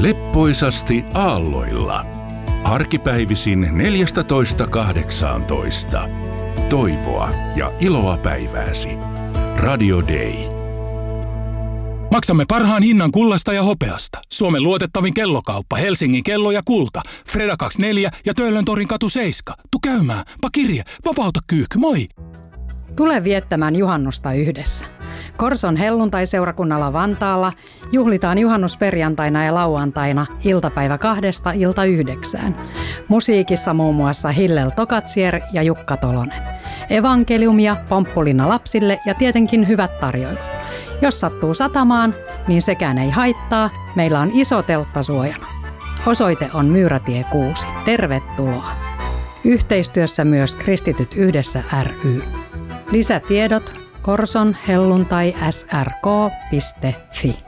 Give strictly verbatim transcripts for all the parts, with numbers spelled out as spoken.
Leppoisasti aalloilla. Arkipäivisin neljästätoista kahdeksaantoista. Toivoa ja iloa päivääsi. Radio Day. Maksamme parhaan hinnan kullasta ja hopeasta. Suomen luotettavin kellokauppa Helsingin kello ja kulta. Freda kaksikymmentäneljä ja Töölöntorin katu seitsemän. Tu käymään. Pakirje. Vapauta kyykky. Moi! Tule viettämään juhannusta yhdessä. Korson helluntaiseurakunnalla Vantaalla juhlitaan juhannusperjantaina ja lauantaina iltapäivä kahdesta ilta yhdeksään. Musiikissa muun muassa Hillel Tokatsier ja Jukka Tolonen. Evankeliumia, pomppulina lapsille ja tietenkin hyvät tarjoilut. Jos sattuu satamaan, niin sekään ei haittaa. Meillä on iso teltta suojana. Osoite on Myyrätie kuusi. Tervetuloa. Yhteistyössä myös Kristityt yhdessä ry. Lisätiedot korson helluntai s r k piste f i.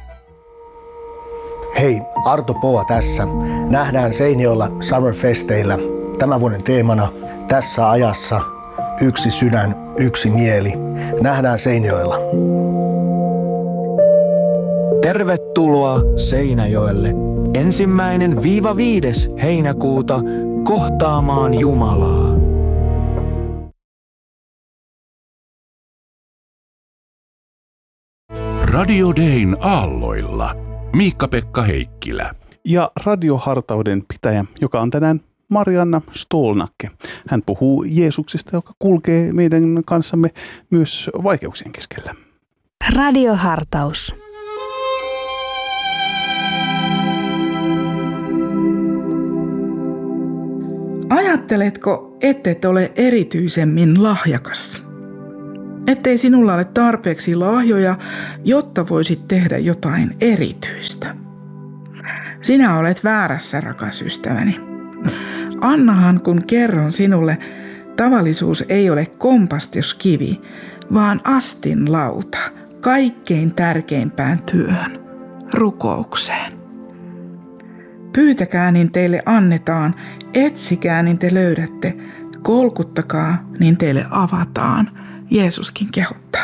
Hei, Arto Poa tässä. Nähdään Seinäjoella Summerfesteillä. Tämän vuoden teemana tässä ajassa yksi sydän, yksi mieli. Nähdään Seinäjoella. Tervetuloa Seinäjoelle ensimmäinen viiva viides heinäkuuta kohtaamaan Jumalaa. Radio Dayn aalloilla. Miikka-Pekka Heikkilä. Ja radiohartauden pitäjä, joka on tänään Marianna Stolnakke. Hän puhuu Jeesuksesta, joka kulkee meidän kanssamme myös vaikeuksien keskellä. Radiohartaus. Ajatteletko, ettet ole erityisemmin lahjakas? Ettei sinulla ole tarpeeksi lahjoja, jotta voisit tehdä jotain erityistä. Sinä olet väärässä, rakas ystäväni. Annahan, kun kerron sinulle, tavallisuus ei ole kompastuskivi, vaan astin lauta kaikkein tärkeimpään työhön, rukoukseen. Pyytäkää, niin teille annetaan, etsikää, niin te löydätte, kolkuttakaa, niin teille avataan. Jeesuskin kehottaa.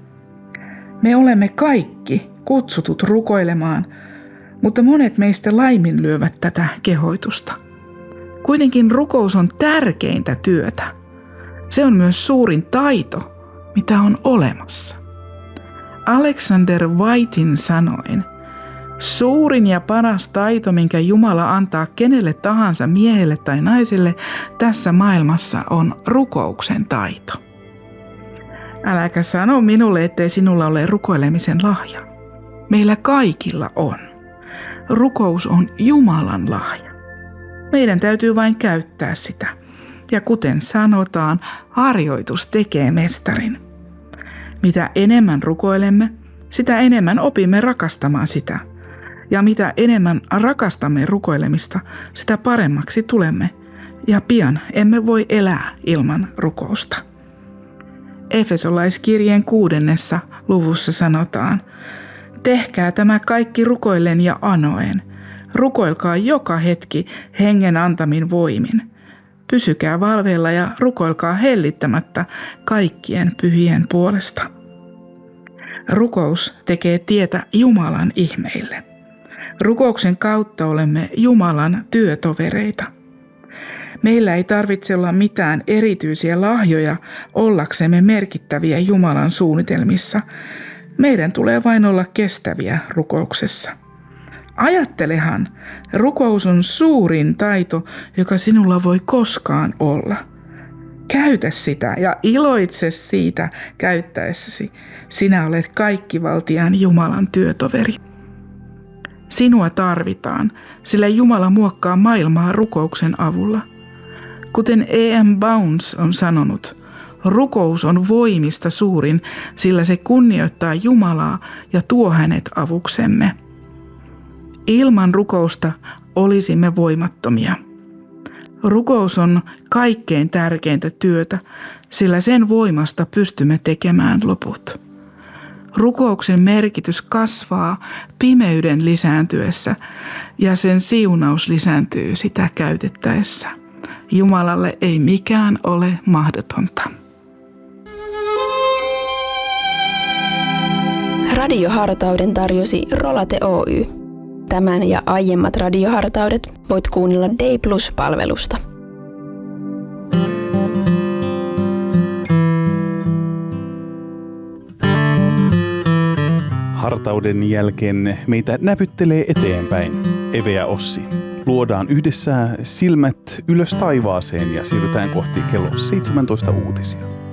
Me olemme kaikki kutsutut rukoilemaan, mutta monet meistä laiminlyövät tätä kehoitusta. Kuitenkin rukous on tärkeintä työtä. Se on myös suurin taito, mitä on olemassa. Alexander Whitein sanoin, suurin ja paras taito, minkä Jumala antaa kenelle tahansa miehelle tai naiselle tässä maailmassa, on rukouksen taito. Äläkä sano minulle, ettei sinulla ole rukoilemisen lahja. Meillä kaikilla on. Rukous on Jumalan lahja. Meidän täytyy vain käyttää sitä. Ja kuten sanotaan, harjoitus tekee mestarin. Mitä enemmän rukoilemme, sitä enemmän opimme rakastamaan sitä. Ja mitä enemmän rakastamme rukoilemista, sitä paremmaksi tulemme. Ja pian emme voi elää ilman rukousta. Efesolaiskirjeen kuudennessa luvussa sanotaan, tehkää tämä kaikki rukoillen ja anoen. Rukoilkaa joka hetki hengen antamin voimin. Pysykää valveilla ja rukoilkaa hellittämättä kaikkien pyhien puolesta. Rukous tekee tietä Jumalan ihmeille. Rukouksen kautta olemme Jumalan työtovereita. Meillä ei tarvitse olla mitään erityisiä lahjoja ollaksemme merkittäviä Jumalan suunnitelmissa. Meidän tulee vain olla kestäviä rukouksessa. Ajattelehan, rukous on suurin taito, joka sinulla voi koskaan olla. Käytä sitä ja iloitse siitä käyttäessäsi. Sinä olet kaikkivaltiaan Jumalan työtoveri. Sinua tarvitaan, sillä Jumala muokkaa maailmaa rukouksen avulla. Kuten E M Bounds on sanonut, rukous on voimista suurin, sillä se kunnioittaa Jumalaa ja tuo hänet avuksemme. Ilman rukousta olisimme voimattomia. Rukous on kaikkein tärkeintä työtä, sillä sen voimasta pystymme tekemään loput. Rukouksen merkitys kasvaa pimeyden lisääntyessä ja sen siunaus lisääntyy sitä käytettäessä. Jumalalle ei mikään ole mahdotonta. Radiohartauden tarjosi Rolate Oy. Tämän ja aiemmat radiohartaudet voit kuunnella Day Plus-palvelusta. Hartauden jälkeen meitä näpyttelee eteenpäin Eve ja Ossi. Luodaan yhdessä silmät ylös taivaaseen ja siirrytään kohti kello seitsemäntoista uutisia.